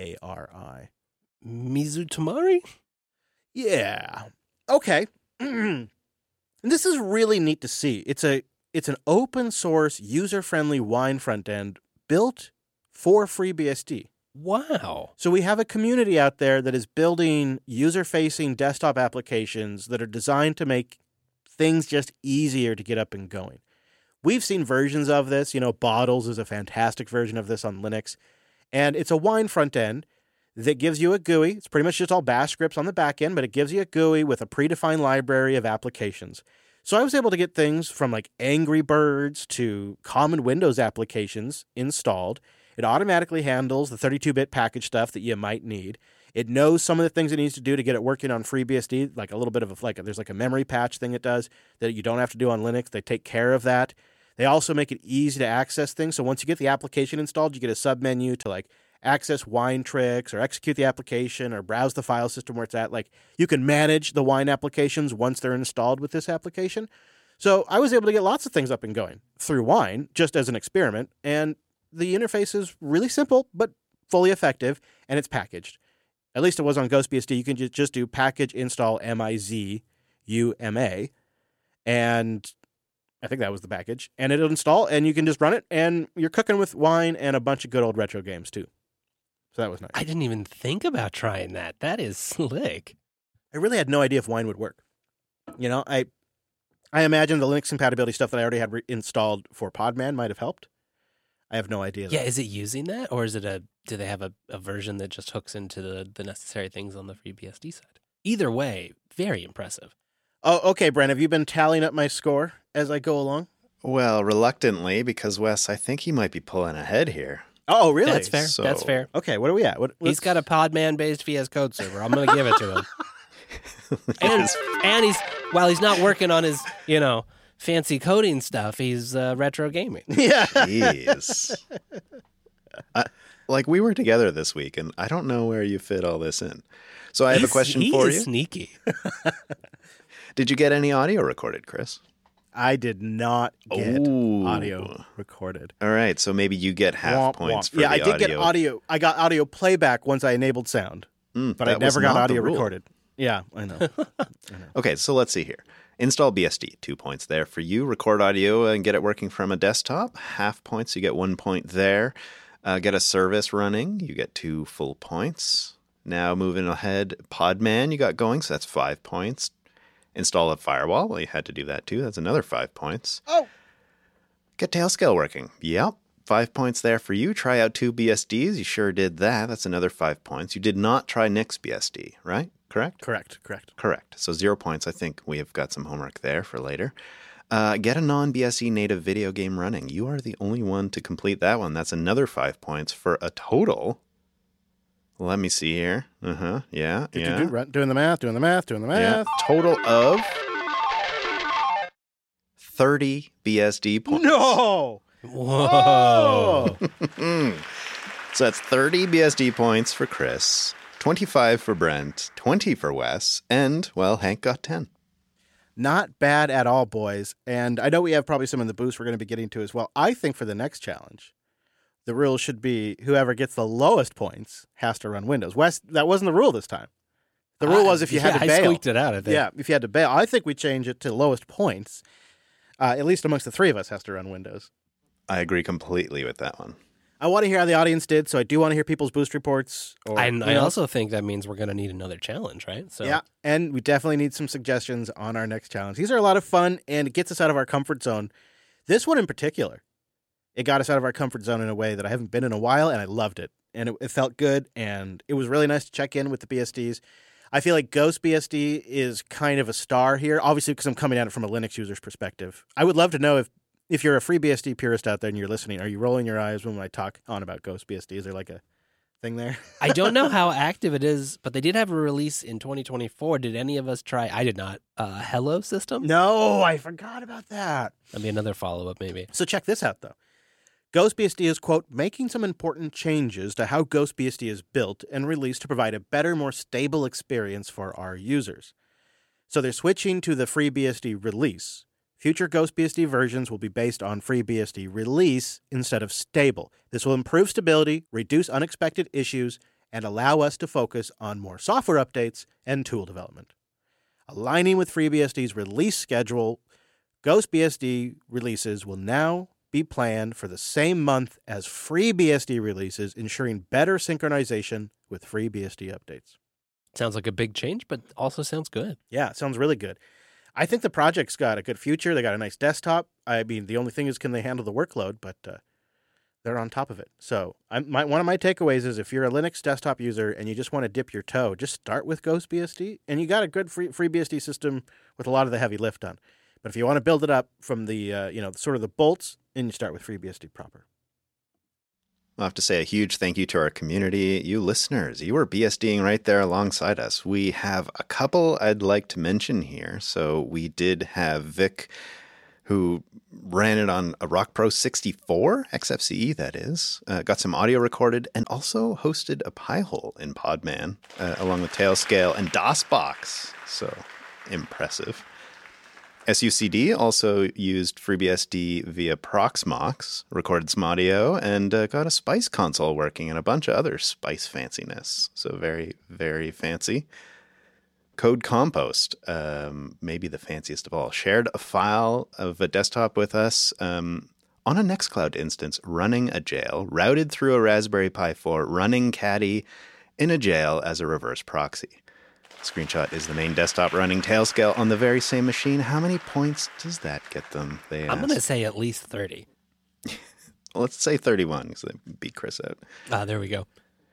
Mizutamari? Yeah. Okay. And this is really neat to see. It's an open source, user-friendly Wine front end built for FreeBSD. Wow. So we have a community out there that is building user-facing desktop applications that are designed to make things just easier to get up and going. We've seen versions of this. Bottles is a fantastic version of this on Linux. And it's a Wine front end that gives you a GUI. It's pretty much just all bash scripts on the back end, but it gives you a GUI with a predefined library of applications. So I was able to get things from like Angry Birds to common Windows applications installed. It automatically handles the 32-bit package stuff that you might need. It knows some of the things it needs to do to get it working on FreeBSD, like a little bit of there's like a memory patch thing it does that you don't have to do on Linux. They take care of that. They also make it easy to access things. So once you get the application installed, you get a submenu to like access Wine tricks or execute the application or browse the file system where it's at. Like you can manage the Wine applications once they're installed with this application. So I was able to get lots of things up and going through Wine just as an experiment. And the interface is really simple, but fully effective, and it's packaged. At least it was on GhostBSD. You can just do package install MIZUMA, and I think that was the package. And it'll install, and you can just run it, and you're cooking with Wine and a bunch of good old retro games, too. So that was nice. I didn't even think about trying that. That is slick. I really had no idea if Wine would work. You know, I imagine the Linux compatibility stuff that I already had installed for Podman might have helped. I have no idea. Yeah, is it using that, or is it do they have a version that just hooks into the necessary things on the FreeBSD side? Either way, very impressive. Oh, okay, Brent, have you been tallying up my score as I go along? Well, reluctantly, because Wes, I think he might be pulling ahead here. Oh, really? That's fair. So- That's fair. Okay, what are we at? He's got a Podman-based VS Code server. I'm going to give it to him. and while he's not working on his, fancy coding stuff, he's retro gaming. Yeah. Jeez. We were together this week, and I don't know where you fit all this in. So I have a question for He you. is sneaky. Did you get any audio recorded, Chris? I did not get Ooh. audio recorded. All right, so maybe you get half Womp, points womp. for Yeah, the I did get audio. I got audio playback once I enabled sound, but I that never was got not the audio rule. recorded. Yeah, I know. Okay, so let's see here. Install BSD, 2 points there for you. Record audio and get it working from a desktop, half points. You get 1 point there. Get a service running, you get 2 full points. Now moving ahead, Podman you got going, so that's 5 points. Install a firewall, well, you had to do that too. That's another 5 points. Oh. Get Tailscale working. Yep, 5 points there for you. Try out 2 BSDs. You sure did that. That's another 5 points. You did not try NixBSD, right? Correct? Correct. So 0 points. I think we have got some homework there for later. Get a non-BSD native video game running. You are the only one to complete that one. That's another 5 points for a total. Let me see here. Yeah. Doing the math. Yeah. Total of 30 BSD points. No! Whoa. So that's 30 BSD points for Chris, 25 for Brent, 20 for Wes, and, well, Hank got 10. Not bad at all, boys. And I know we have probably some in the boost we're going to be getting to as well. I think for the next challenge, the rule should be whoever gets the lowest points has to run Windows. Wes, that wasn't the rule this time. The rule was if you had to bail. I squeaked it out, I think. Yeah, if you had to bail. I think we change it to lowest points. At least amongst the three of us has to run Windows. I agree completely with that one. I want to hear how the audience did, so I do want to hear people's boost reports. I also think that means we're going to need another challenge, right? So yeah, and we definitely need some suggestions on our next challenge. These are a lot of fun, and it gets us out of our comfort zone. This one in particular, it got us out of our comfort zone in a way that I haven't been in a while, and I loved it. And it felt good, and it was really nice to check in with the BSDs. I feel like GhostBSD is kind of a star here, obviously because I'm coming at it from a Linux user's perspective. I would love to know if you're a FreeBSD purist out there and you're listening, are you rolling your eyes when I talk on about GhostBSD? Is there like a thing there? I don't know how active it is, but they did have a release in 2024. Did any of us try? I did not. Hello System? No, I forgot about that. That'd be another follow-up maybe. So check this out, though. GhostBSD is, quote, making some important changes to how GhostBSD is built and released to provide a better, more stable experience for our users. So they're switching to the FreeBSD release. Future GhostBSD versions will be based on FreeBSD release instead of stable. This will improve stability, reduce unexpected issues, and allow us to focus on more software updates and tool development. Aligning with FreeBSD's release schedule, GhostBSD releases will now be planned for the same month as FreeBSD releases, ensuring better synchronization with FreeBSD updates. Sounds like a big change, but also sounds good. Yeah, it sounds really good. I think the project's got a good future. They got a nice desktop. I mean, the only thing is, can they handle the workload? But they're on top of it. So one of my takeaways is if you're a Linux desktop user and you just want to dip your toe, just start with GhostBSD. And you got a good FreeBSD system with a lot of the heavy lift done. But if you want to build it up from the, sort of the bolts, then you start with FreeBSD proper. I'll have to say a huge thank you to our community. You listeners, you were BSDing right there alongside us. We have a couple I'd like to mention here. So we did have Vic, who ran it on a Rock Pro 64, XFCE that is, got some audio recorded, and also hosted a Pi-hole in Podman, along with Tailscale and DOSBox. So impressive. SUCD also used FreeBSD via Proxmox, recorded some audio, and got a Spice console working and a bunch of other Spice fanciness. So very, very fancy. Code Compost, maybe the fanciest of all, shared a file of a desktop with us on a Nextcloud instance running a jail, routed through a Raspberry Pi 4, running Caddy in a jail as a reverse proxy. Screenshot is the main desktop running Tailscale on the very same machine. How many points does that get them? They asked. I'm going to say at least 30. Let's say 31 because they beat Chris out. There we go.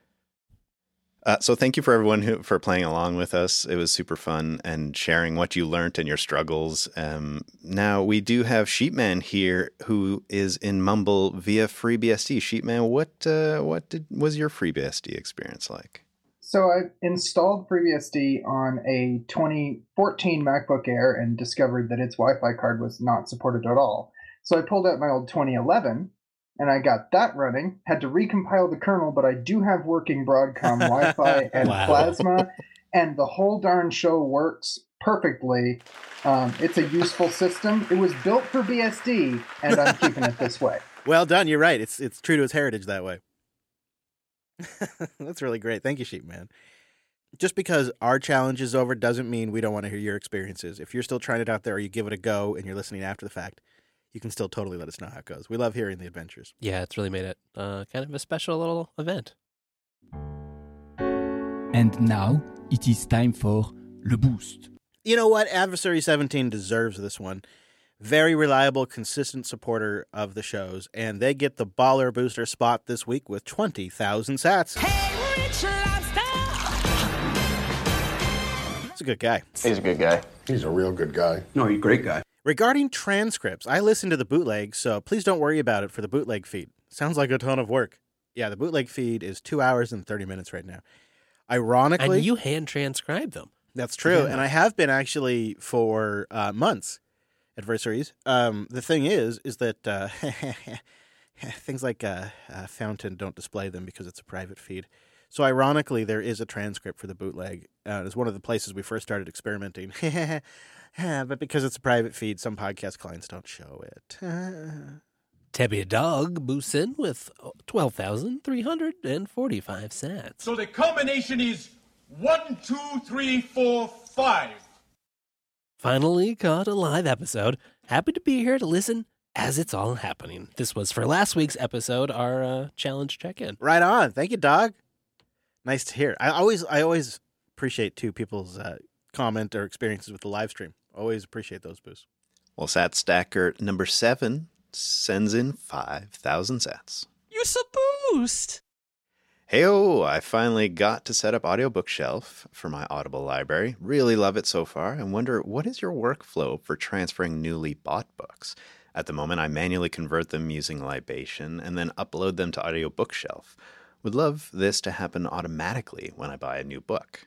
So thank you for everyone for playing along with us. It was super fun and sharing what you learned and your struggles. Now we do have Sheepman here, who is in Mumble via FreeBSD. Sheepman, what was your FreeBSD experience like? So I installed FreeBSD on a 2014 MacBook Air and discovered that its Wi-Fi card was not supported at all. So I pulled out my old 2011 and I got that running, had to recompile the kernel, but I do have working Broadcom Wi-Fi and Plasma, and the whole darn show works perfectly. It's a useful system. It was built for BSD, and I'm keeping it this way. Well done. You're right. It's true to its heritage that way. That's really great. Thank you, Sheepman. Just because our challenge is over doesn't mean we don't want to hear your experiences. If you're still trying it out there or you give it a go and you're listening after the fact, you can still totally let us know how it goes. We love hearing the adventures. Yeah, it's really made it kind of a special little event. And now it is time for Le Boost. You know what? Adversary 17 deserves this one. Very reliable, consistent supporter of the shows, and they get the baller booster spot this week with 20,000 sats. Hey, Rich Lobster! He's a good guy. He's a good guy. He's a real good guy. No, he's a great guy. Regarding transcripts, I listen to the bootleg, so please don't worry about it for the bootleg feed. Sounds like a ton of work. Yeah, the bootleg feed is 2 hours and 30 minutes right now. Ironically... And you hand transcribe them. That's true, and I have been actually for months. Adversaries. The thing is that things like Fountain don't display them because it's a private feed. So ironically, there is a transcript for the bootleg. It's one of the places we first started experimenting. But because it's a private feed, some podcast clients don't show it. Tebby Dog boosts in with 12,345 sats. So the combination is 1, 2, 3, 4, 5. Finally caught a live episode. Happy to be here to listen as it's all happening. This was for last week's episode, our challenge check-in. Right on. Thank you, Dog. Nice to hear. I always appreciate, too, people's comment or experiences with the live stream. Always appreciate those boosts. Well, Sat Stacker number 7 sends in 5,000 sats. You a boost! Hey-oh, I finally got to set up Audiobook Shelf for my Audible library. Really love it so far and wonder, what is your workflow for transferring newly bought books? At the moment, I manually convert them using Libation and then upload them to Audiobook Shelf. Would love this to happen automatically when I buy a new book.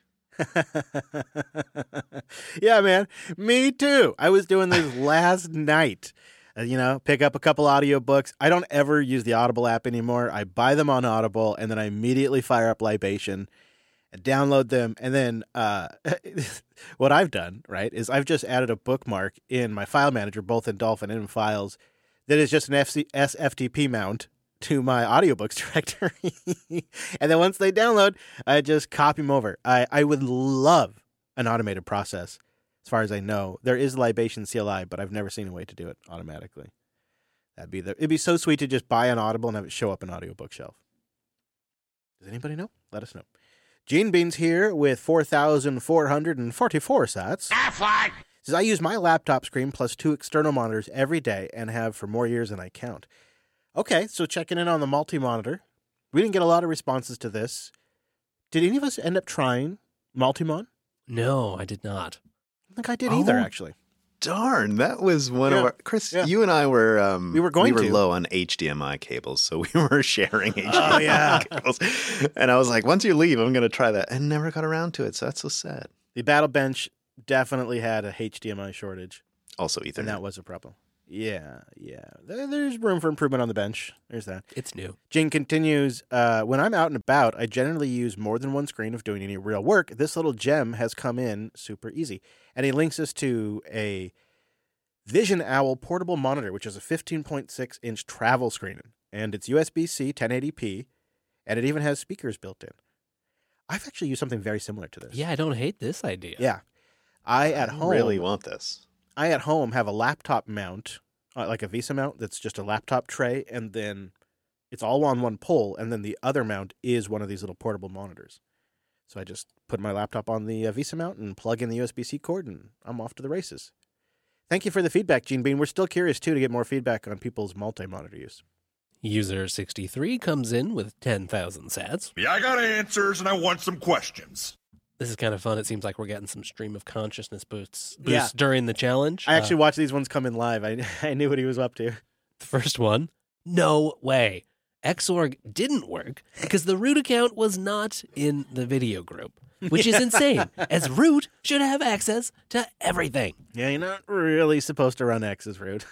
Yeah, man. Me too. I was doing this last night. Pick up a couple audiobooks. I don't ever use the Audible app anymore. I buy them on Audible, and then I immediately fire up Libation and download them. And then what I've done, right, is I've just added a bookmark in my file manager, both in Dolphin and in Files, that is just an SFTP mount to my audiobooks directory. And then once they download, I just copy them over. I would love an automated process. As far as I know, there is Libation CLI, but I've never seen a way to do it automatically. It'd be so sweet to just buy an Audible and have it show up in Audiobook Shelf. Does anybody know? Let us know. Gene Bean's here with 4,444 sats. Says, I use my laptop screen plus 2 external monitors every day and have for more years than I count. Okay, so checking in on the multi-monitor. We didn't get a lot of responses to this. Did any of us end up trying Multimon? No, I did not. I don't think I did either, actually. Darn, that was one of Yeah, our Chris. yeah. You and I were We were going to. low on HDMI cables, so we were sharing HDMI Oh, yeah. cables. And I was like, once you leave, I'm going to try that, and never got around to it. So that's so sad. The Battle Bench definitely had a HDMI shortage, Also, Ethernet. and that was a problem. Yeah. There's room for improvement on the bench. There's that. It's new. Jane continues, when I'm out and about, I generally use more than one screen if doing any real work. This little gem has come in super easy. And he links us to a Vision Owl portable monitor, which is a 15.6-inch travel screen. And it's USB-C 1080p, and it even has speakers built in. I've actually used something very similar to this. Yeah, I don't hate this idea. Yeah. I really want this. I at home have a laptop mount, like a Visa mount that's just a laptop tray, and then it's all on one pole, and then the other mount is one of these little portable monitors. So I just put my laptop on the Visa mount and plug in the USB-C cord, and I'm off to the races. Thank you for the feedback, Gene Bean. We're still curious, too, to get more feedback on people's multi-monitor use. User 63 comes in with 10,000 sats. Yeah, I got answers and I want some questions. This is kind of fun. It seems like we're getting some stream of consciousness boosts Yeah. during the challenge. I actually watched these ones come in live. I knew what he was up to. The first one, no way. Xorg didn't work because the root account was not in the video group, which is insane, as root should have access to everything. Yeah, you're not really supposed to run X as root.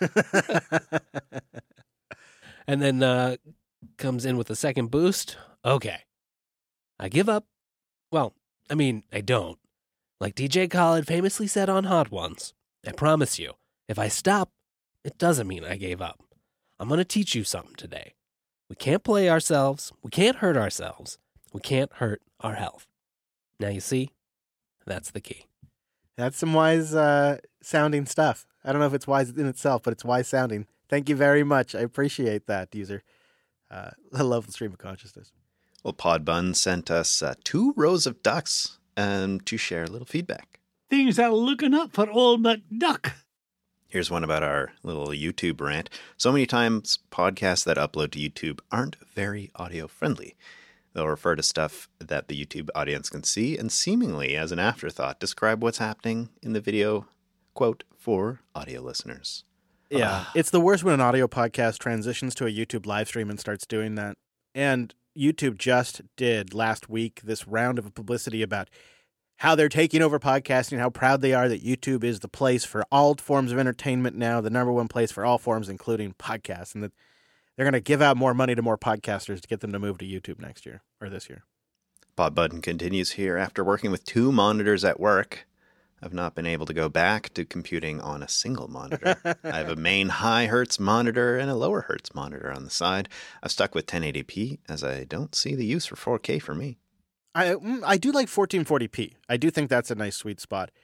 And then comes in with a second boost. Okay. I give up. Well, I mean, I don't. Like DJ Khaled famously said on Hot Ones, I promise you, if I stop, it doesn't mean I gave up. I'm going to teach you something today. We can't play ourselves. We can't hurt ourselves. We can't hurt our health. Now you see, that's the key. That's some wise sounding stuff. I don't know if it's wise in itself, but it's wise sounding. Thank you very much. I appreciate that, user. I love the stream of consciousness. Well, Podbun sent us 2 rows of ducks to share a little feedback. Things are looking up for old McDuck. Here's one about our little YouTube rant. So many times podcasts that upload to YouTube aren't very audio friendly. They'll refer to stuff that the YouTube audience can see and seemingly as an afterthought describe what's happening in the video, quote, for audio listeners. Yeah, it's the worst when an audio podcast transitions to a YouTube live stream and starts doing that. And YouTube just did last week this round of publicity about how they're taking over podcasting, how proud they are that YouTube is the place for all forms of entertainment now, the number one place for all forms, including podcasts, and that they're going to give out more money to more podcasters to get them to move to YouTube next year or this year. Podbun continues here. After working with 2 monitors at work, I've not been able to go back to computing on a single monitor. I have a main high hertz monitor and a lower hertz monitor on the side. I've stuck with 1080p as I don't see the use for 4K for me. I do like 1440p. I do think that's a nice sweet spot.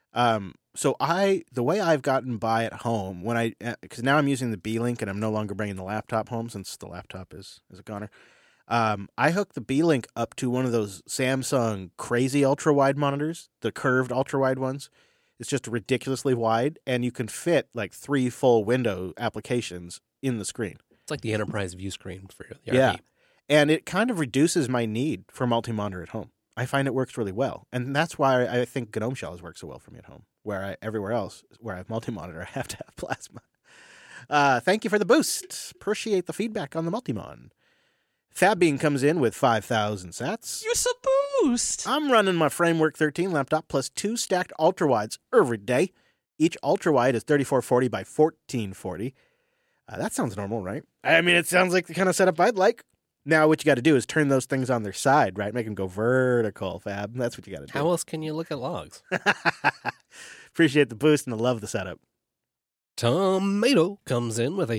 So the way I've gotten by at home because now I'm using the B-Link and I'm no longer bringing the laptop home since the laptop is a goner. I hook the B-Link up to one of those Samsung crazy ultra-wide monitors, the curved ultra-wide ones. It's just ridiculously wide, and you can fit like 3 full window applications in the screen. It's like the enterprise view screen for the Yeah, RV. and it kind of reduces my need for multi-monitor at home. I find it works really well, and that's why I think GNOME Shells work so well for me at home, everywhere else where I have multi-monitor, I have to have Plasma. Thank you for the boost. Appreciate the feedback on the Multimon. Fabbean comes in with 5,000 sats. Use a boost. I'm running my Framework 13 laptop plus 2 stacked ultrawides every day. Each ultrawide is 3440 by 1440. That sounds normal, right? I mean, it sounds like the kind of setup I'd like. Now what you got to do is turn those things on their side, right? Make them go vertical, Fab. That's what you got to do. How else can you look at logs? Appreciate the boost and I love the setup. Tomato comes in with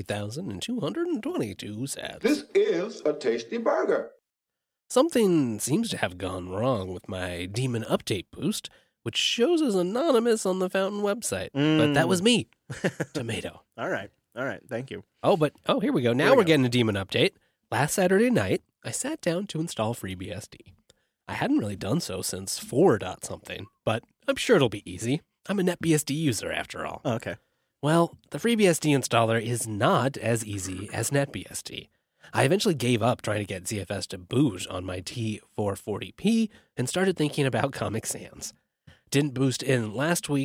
8,222 sats. This is a tasty burger. Something seems to have gone wrong with my Demon Update boost, which shows as anonymous on the Fountain website. But that was me. Tomato. All right. Thank you. Oh, here we go. Now we're getting a Demon Update. Last Saturday night, I sat down to install FreeBSD. I hadn't really done so since 4.something, but I'm sure it'll be easy. I'm a NetBSD user after all. Oh, okay. Well, the FreeBSD installer is not as easy as NetBSD. I eventually gave up trying to get ZFS to boot on my T440p and started thinking about Comic Sans. Didn't boost in last week,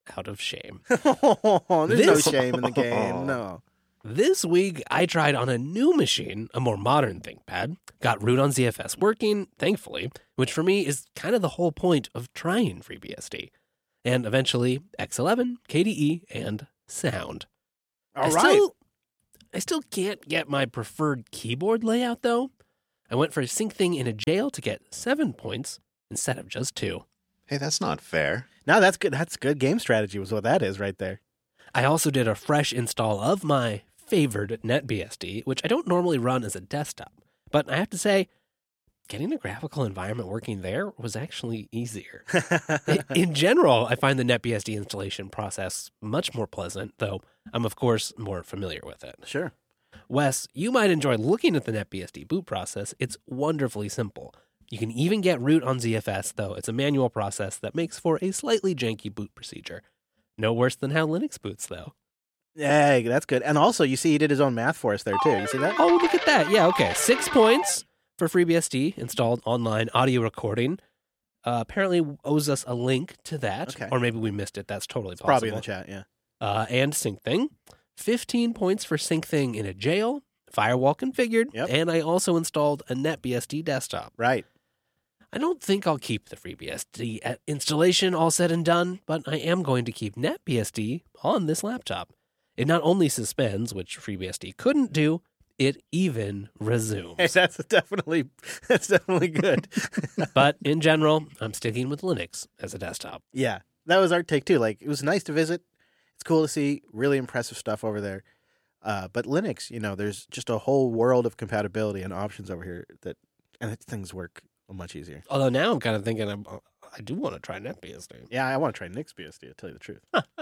out of shame. There's no This- shame in the game. No. This week, I tried on a new machine, a more modern ThinkPad, got root on ZFS working, thankfully, which for me is kind of the whole point of trying FreeBSD. And eventually, X11, KDE, and Sound. All right. I still can't get my preferred keyboard layout, though. I went for SyncThing in a jail to get 7 points instead of just 2. Hey, that's not fair. No, that's good. That's good game strategy was what that is right there. I also did a fresh install of my favored NetBSD, which I don't normally run as a desktop. But I have to say, getting a graphical environment working there was actually easier. In general, I find the NetBSD installation process much more pleasant, though I'm, of course, more familiar with it. Sure. Wes, you might enjoy looking at the NetBSD boot process. It's wonderfully simple. You can even get root on ZFS, though it's a manual process that makes for a slightly janky boot procedure. No worse than how Linux boots, though. Hey, that's good. And also, you see he did his own math for us there, too. You see that? Oh, look at that. Yeah, okay. 6 points for FreeBSD installed online audio recording. Apparently owes us a link to that. Okay. Or maybe we missed it. That's totally possible. Probably in the chat, yeah. And SyncThing. 15 points for SyncThing in a jail. Firewall configured. Yep. And I also installed a NetBSD desktop. Right. I don't think I'll keep the FreeBSD installation all said and done, but I am going to keep NetBSD on this laptop. It not only suspends, which FreeBSD couldn't do, it even resumes. Hey, that's definitely good. But in general, I'm sticking with Linux as a desktop. Yeah, that was our take too. Like, it was nice to visit. It's cool to see really impressive stuff over there. But Linux, there's just a whole world of compatibility and options over here and things work much easier. Although now I'm kind of thinking I do want to try NetBSD. Yeah, I want to try NixBSD, to tell you the truth.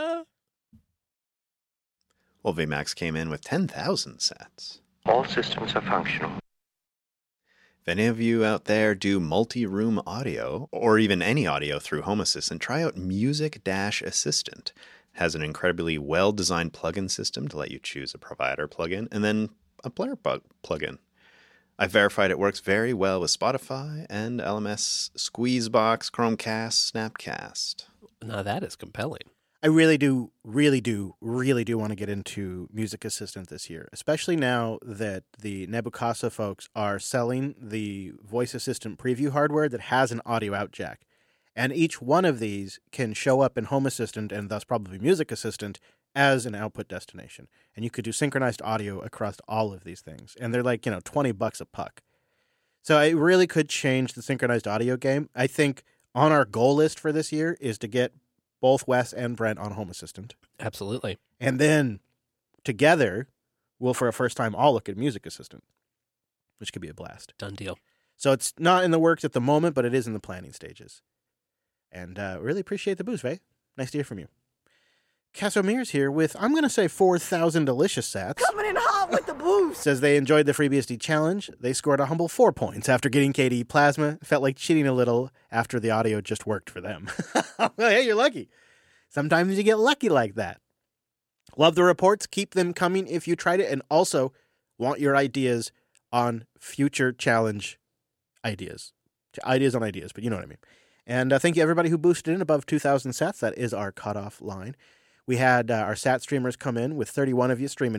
Well, VMAX came in with 10,000 sats. All systems are functional. If any of you out there do multi-room audio, or even any audio through Home Assistant, try out Music-Assistant. It has an incredibly well-designed plugin system to let you choose a provider plugin, and then a player plugin. I verified it works very well with Spotify and LMS, Squeezebox, Chromecast, Snapcast. Now that is compelling. I really do want to get into Music Assistant this year, especially now that the Nebukasa folks are selling the voice assistant preview hardware that has an audio out jack. And each one of these can show up in Home Assistant and thus probably Music Assistant as an output destination. And you could do synchronized audio across all of these things. And they're like, $20 a puck. So it really could change the synchronized audio game. I think on our goal list for this year is to get both Wes and Brent on Home Assistant. Absolutely. And then together, we'll for a first time all look at Music Assistant, which could be a blast. Done deal. So it's not in the works at the moment, but it is in the planning stages. And really appreciate the boost, Vay. Nice to hear from you. Casomir's here with, I'm going to say 4,000 delicious sats. Coming in hot with the boost. Says they enjoyed the FreeBSD challenge. They scored a humble 4 points after getting KDE Plasma. Felt like cheating a little after the audio just worked for them. Well, hey, you're lucky. Sometimes you get lucky like that. Love the reports. Keep them coming if you tried it. And also want your ideas on future challenge ideas. Ideas on ideas, but you know what I mean. And thank you everybody who boosted in above 2,000 sats. That is our cutoff line. We had our sat streamers come in with 31 of you streaming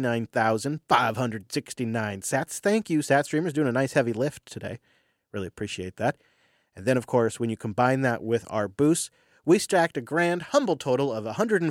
59,569 sats. Thank you, sat streamers, doing a nice heavy lift today. Really appreciate that. And then, of course, when you combine that with our boosts, we stacked a grand, humble total of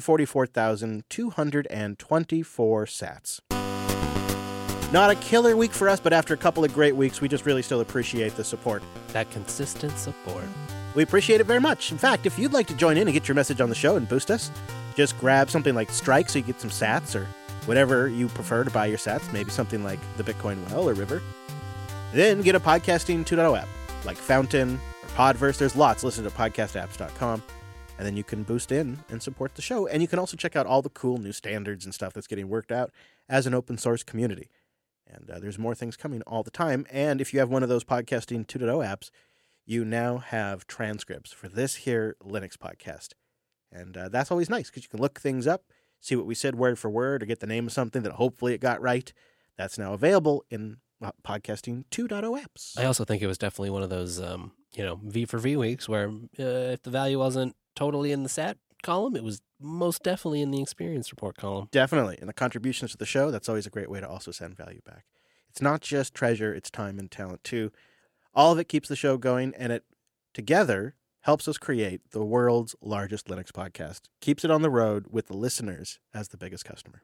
144,224 sats. Not a killer week for us, but after a couple of great weeks, we just really still appreciate the support. That consistent support. We appreciate it very much. In fact, if you'd like to join in and get your message on the show and boost us, just grab something like Strike so you get some sats or whatever you prefer to buy your sats, maybe something like the Bitcoin Well or River. Then get a Podcasting 2.0 app like Fountain or Podverse. There's lots. Listen to podcastapps.com. And then you can boost in and support the show. And you can also check out all the cool new standards and stuff that's getting worked out as an open source community. And there's more things coming all the time. And if you have one of those Podcasting 2.0 apps, you now have transcripts for this here Linux podcast. And that's always nice because you can look things up, see what we said word for word, or get the name of something that hopefully it got right. That's now available in Podcasting 2.0 apps. I also think it was definitely one of those, V for V weeks where if the value wasn't totally in the sat column. It was most definitely in the experience report column. Definitely. And the contributions to the show, that's always a great way to also send value back. It's not just treasure, it's time and talent too. All of it keeps the show going, and it together helps us create the world's largest Linux podcast. Keeps it on the road with the listeners as the biggest customer.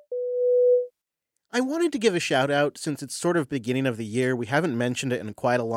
I wanted to give a shout out since it's sort of beginning of the year. We haven't mentioned it in quite a long